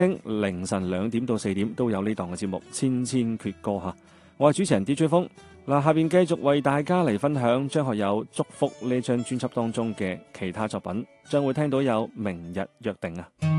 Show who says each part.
Speaker 1: 凌晨2點到4點都有呢檔嘅節目《千千闕歌》吓，我係主持人 DJ 風。嗱，下邊繼續為大家嚟分享張學友《祝福》呢張專輯當中嘅其他作品，將會聽到有《明日約定》啊。